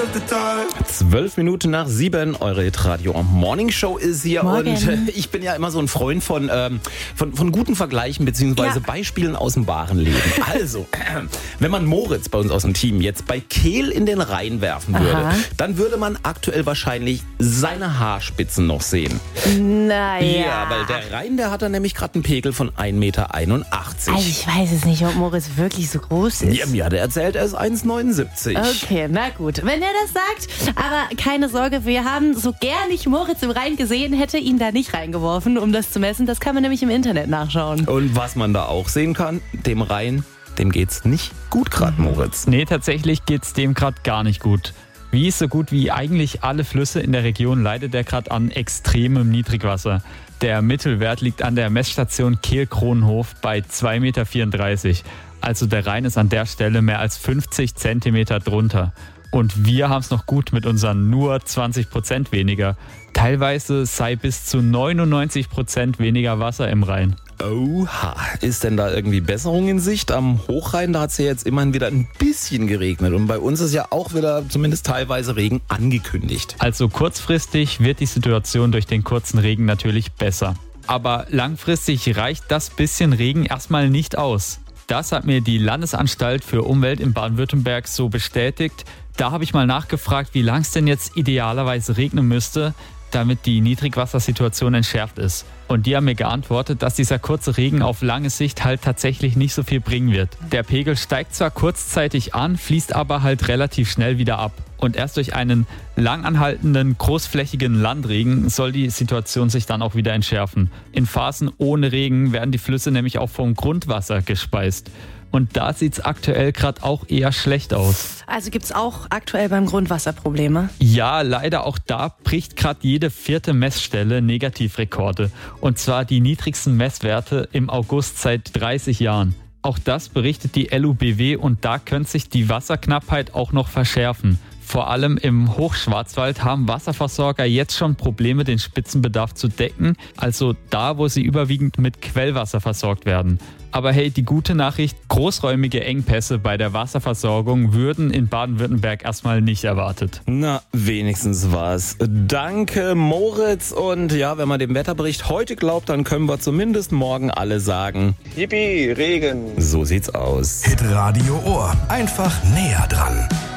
12 Minuten nach 7, eure Radio Morning Show ist hier. Morgen. Und ich bin ja immer so ein Freund von guten Vergleichen beziehungsweise Beispielen aus dem wahren Leben. Also, wenn man Moritz bei uns aus dem Team jetzt bei Kehl in den Rhein werfen würde, dann würde man aktuell wahrscheinlich seine Haarspitzen noch sehen. Naja. Ja, weil der Rhein, der hat da nämlich gerade einen Pegel von 1,81 Meter. Also ich weiß es nicht, ob Moritz wirklich so groß ist. Ja, mir hat er erzählt, er ist 1,79. Okay, na gut. Wenn er das sagt, aber keine Sorge, wir haben, so gern ich Moritz im Rhein gesehen hätte, ihn da nicht reingeworfen, um das zu messen. Das kann man nämlich im Internet nachschauen. Und was man da auch sehen kann, dem Rhein, dem geht's nicht gut gerade, Moritz. Nee, tatsächlich geht's dem gerade gar nicht gut. Wie so gut wie eigentlich alle Flüsse in der Region leidet er gerade an extremem Niedrigwasser. Der Mittelwert liegt an der Messstation Kehl-Kronenhof bei 2,34 Meter. Also der Rhein ist an der Stelle mehr als 50 Zentimeter drunter. Und wir haben es noch gut mit unseren nur 20% weniger. Teilweise sei bis zu 99% weniger Wasser im Rhein. Oha, ist denn da irgendwie Besserung in Sicht? Am Hochrhein, da hat es ja jetzt immerhin wieder ein bisschen geregnet. Und bei uns ist ja auch wieder zumindest teilweise Regen angekündigt. Also kurzfristig wird die Situation durch den kurzen Regen natürlich besser. Aber langfristig reicht das bisschen Regen erstmal nicht aus. Das hat mir die Landesanstalt für Umwelt in Baden-Württemberg so bestätigt. Da habe ich mal nachgefragt, wie lang es denn jetzt idealerweise regnen müsste, damit die Niedrigwassersituation entschärft ist. Und die haben mir geantwortet, dass dieser kurze Regen auf lange Sicht halt tatsächlich nicht so viel bringen wird. Der Pegel steigt zwar kurzzeitig an, fließt aber halt relativ schnell wieder ab. Und erst durch einen langanhaltenden, großflächigen Landregen soll die Situation sich dann auch wieder entschärfen. In Phasen ohne Regen werden die Flüsse nämlich auch vom Grundwasser gespeist. Und da sieht es aktuell gerade auch eher schlecht aus. Also gibt es auch aktuell beim Grundwasser Probleme? Ja, leider auch da bricht gerade jede 4. Messstelle Negativrekorde. Und zwar die niedrigsten Messwerte im August seit 30 Jahren. Auch das berichtet die LUBW und da könnte sich die Wasserknappheit auch noch verschärfen. Vor allem im Hochschwarzwald haben Wasserversorger jetzt schon Probleme, den Spitzenbedarf zu decken, also da, wo sie überwiegend mit Quellwasser versorgt werden. Aber hey, die gute Nachricht, großräumige Engpässe bei der Wasserversorgung würden in Baden-Württemberg erstmal nicht erwartet. Na, wenigstens was. Danke, Moritz. Und ja, wenn man dem Wetterbericht heute glaubt, dann können wir zumindest morgen alle sagen: Yippie, Regen. So sieht's aus. Hitradio Ohr. Einfach näher dran.